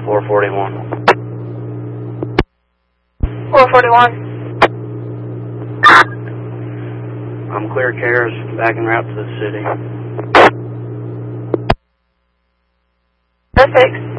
441. 441. I'm clear cares, back en route to the city. Perfect.